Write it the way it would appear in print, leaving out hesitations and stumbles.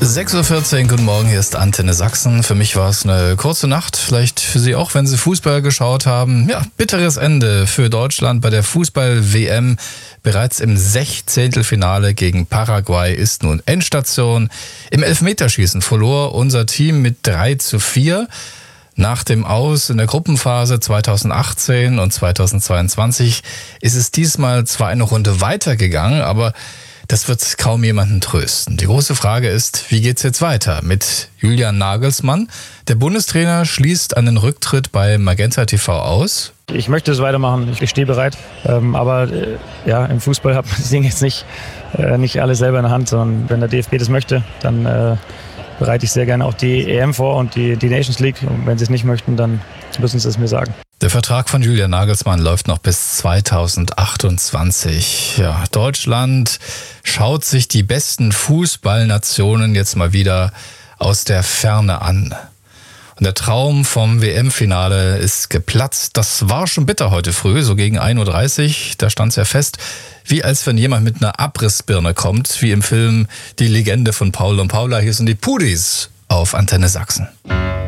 6:14 Uhr, guten Morgen, hier ist Antenne Sachsen. Für mich war es eine kurze Nacht, vielleicht für Sie auch, wenn Sie Fußball geschaut haben. Ja, bitteres Ende für Deutschland bei der Fußball-WM. Bereits im 16. gegen Paraguay ist nun Endstation. Im Elfmeterschießen verlor unser Team mit 3:4. Nach dem Aus in der Gruppenphase 2018 und 2022 ist es diesmal zwar eine Runde weitergegangen, aber das wird kaum jemanden trösten. Die große Frage ist, wie geht's jetzt weiter mit Julian Nagelsmann? Der Bundestrainer schließt einen Rücktritt bei Magenta TV aus. Ich möchte es weitermachen, ich stehe bereit. Aber im Fußball hat man das Ding jetzt nicht alles selber in der Hand, sondern wenn der DFB das möchte, dann bereite ich sehr gerne auch die EM vor und die Nations League. Und wenn sie es nicht möchten, dann müssen sie es mir sagen. Der Vertrag von Julian Nagelsmann läuft noch bis 2028. Ja, Deutschland schaut sich die besten Fußballnationen jetzt mal wieder aus der Ferne an. Und der Traum vom WM-Finale ist geplatzt. Das war schon bitter heute früh, so gegen 1:30 Uhr. Da stand es ja fest, wie als wenn jemand mit einer Abrissbirne kommt, wie im Film Die Legende von Paul und Paula. Hier sind die Pudis auf Antenne Sachsen.